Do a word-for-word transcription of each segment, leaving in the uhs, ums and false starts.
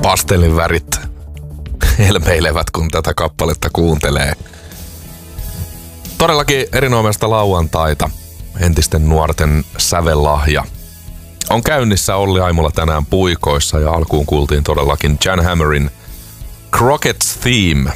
pastellinvärit helmeilevät, kun tätä kappaletta kuuntelee. Todellakin erinomaista lauantaita. Entisten nuorten sävellahja on käynnissä Olli Aimola tänään puikoissa ja alkuun kuultiin todellakin Jan Hammerin Crockett's Theme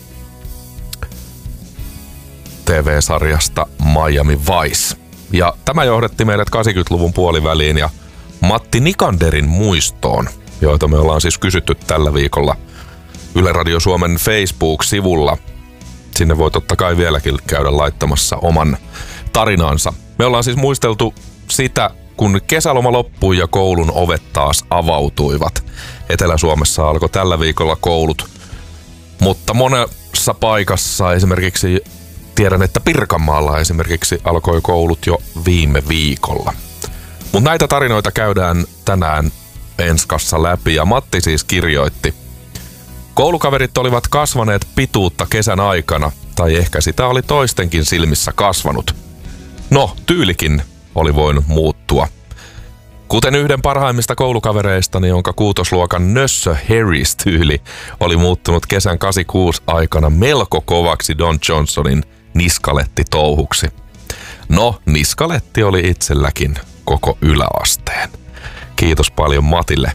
T V-sarjasta Miami Vice. Ja tämä johdetti meidät kahdeksankymmentäluvun puoliväliin ja Matti Nikanderin muistoon, joita me ollaan siis kysytty tällä viikolla Yle Radio Suomen Facebook-sivulla. Sinne voi totta kai vieläkin käydä laittamassa oman tarinansa. Me ollaan siis muisteltu sitä, kun kesäloma loppui ja koulun ovet taas avautuivat. Etelä-Suomessa alkoi tällä viikolla koulut, mutta monessa paikassa, esimerkiksi tiedän, että Pirkanmaalla esimerkiksi alkoi koulut jo viime viikolla. Mutta näitä tarinoita käydään tänään Enskassa läpi ja Matti siis kirjoitti. Koulukaverit olivat kasvaneet pituutta kesän aikana, tai ehkä sitä oli toistenkin silmissä kasvanut. No, tyylikin oli voinut muuttua. Kuten yhden parhaimmista koulukavereistani, jonka kuutosluokan nössö Harris-tyyli oli muuttunut kesän kahdeksankymmentäkuusi aikana melko kovaksi Don Johnsonin niskaletti-touhuksi. No, niskaletti oli itselläkin koko yläasteen. Kiitos paljon Matille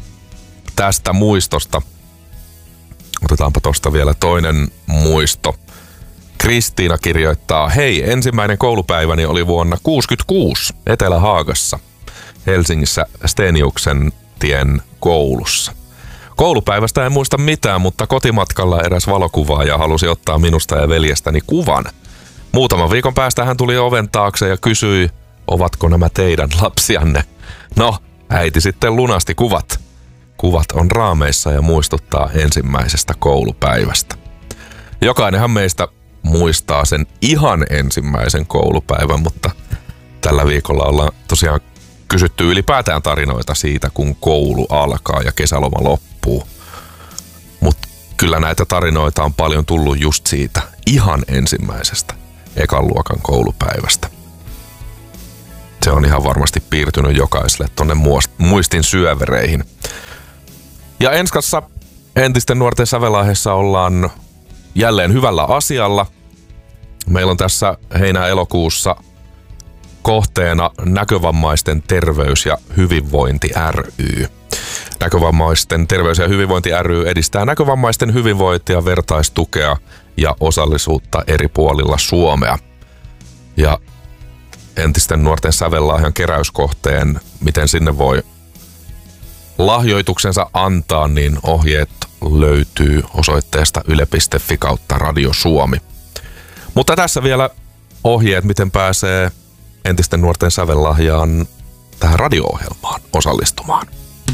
tästä muistosta. Otetaanpa tosta vielä toinen muisto. Kristiina kirjoittaa, hei, ensimmäinen koulupäiväni oli vuonna kuusikymmentäkuusi Etelä-Haagassa, Helsingissä Steniuksen tien koulussa. Koulupäivästä en muista mitään, mutta kotimatkalla eräs valokuvaaja halusi ottaa minusta ja veljestäni kuvan. Muutaman viikon päästä hän tuli oven taakse ja kysyi, ovatko nämä teidän lapsianne? No, äiti sitten lunasti kuvat. Kuvat on raameissa ja muistuttaa ensimmäisestä koulupäivästä. Jokainenhan meistä muistaa sen ihan ensimmäisen koulupäivän, mutta tällä viikolla ollaan tosiaan kysytty ylipäätään tarinoita siitä, kun koulu alkaa ja kesäloma loppuu. Mutta kyllä näitä tarinoita on paljon tullut just siitä ihan ensimmäisestä ekan luokan koulupäivästä. Se on ihan varmasti piirtynyt jokaiselle tonne muistin syövereihin. Ja Enskassa entisten nuorten sävellahjassa ollaan jälleen hyvällä asialla. Meillä on tässä heinä-elokuussa kohteena Näkövammaisten terveys ja hyvinvointi ry. Näkövammaisten terveys ja hyvinvointi ry edistää näkövammaisten hyvinvointia, vertaistukea ja osallisuutta eri puolilla Suomea. Ja entisten nuorten sävellahjan keräyskohteen, miten sinne voi lahjoituksensa antaa, niin ohjeet löytyy osoitteesta yle piste fi kautta Radio Suomi. Mutta tässä vielä ohjeet, miten pääsee entisten nuorten sävellahjaan tähän radio-ohjelmaan osallistumaan.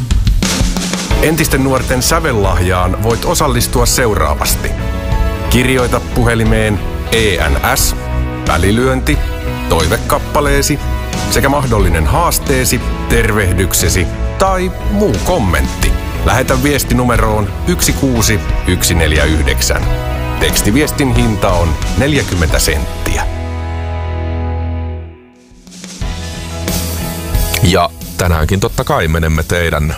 Entisten nuorten sävellahjaan voit osallistua seuraavasti. Kirjoita puhelimeen E N S, välilyönti, toivekappaleesi sekä mahdollinen haasteesi, tervehdyksesi tai muu kommentti. Lähetä viesti numeroon yksi kuusi yksi neljä yhdeksän. Tekstiviestin hinta on neljäkymmentä senttiä. Ja tänäänkin totta kai menemme teidän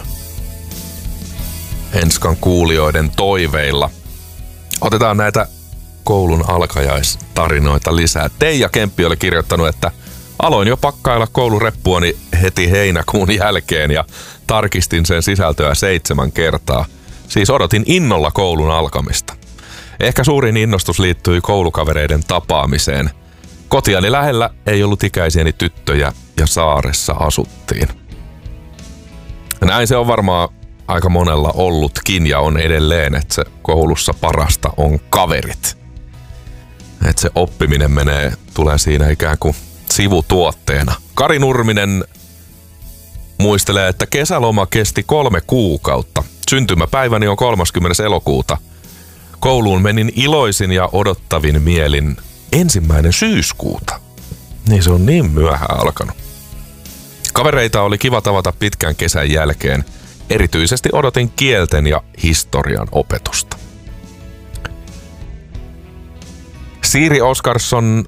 Enskan kuulijoiden toiveilla. Otetaan näitä koulun alkajaistarinoita lisää. Teija Kemppi oli kirjoittanut, että aloin jo pakkailla koulureppuani heti heinäkuun jälkeen ja tarkistin sen sisältöä seitsemän kertaa. Siis odotin innolla koulun alkamista. Ehkä suurin innostus liittyi koulukavereiden tapaamiseen. Kotiani lähellä ei ollut ikäisieni tyttöjä ja saaressa asuttiin. Näin se on varmaan aika monella ollutkin ja on edelleen, että se koulussa parasta on kaverit. Että se oppiminen menee, tulee siinä ikään kuin sivutuotteena. Kari Nurminen muistelee, että kesäloma kesti kolme kuukautta. Syntymäpäiväni on kolmaskymmenes elokuuta. Kouluun menin iloisin ja odottavin mielin ensimmäinen syyskuuta. Niin se on niin myöhään alkanut. Kavereita oli kiva tavata pitkän kesän jälkeen. Erityisesti odotin kielten ja historian opetusta. Siiri Oskarsson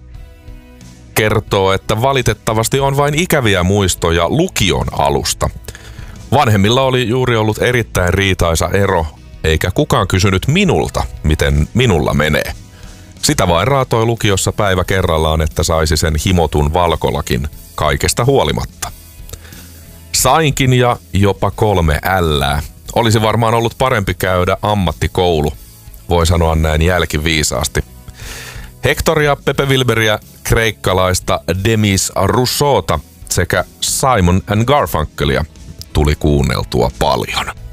kertoo, että valitettavasti on vain ikäviä muistoja lukion alusta. Vanhemmilla oli juuri ollut erittäin riitaisa ero, eikä kukaan kysynyt minulta, miten minulla menee. Sitä vain raatoi lukiossa päivä kerrallaan, että saisi sen himotun valkolakin kaikesta huolimatta. Sainkin ja jopa kolme ällää. Olisi varmaan ollut parempi käydä ammattikoulu, voi sanoa näin jälkiviisaasti. Hectoria, Pepe Wilberiä, kreikkalaista Demis Rousseauta sekä Simon and Garfunkelia tuli kuunneltua paljon.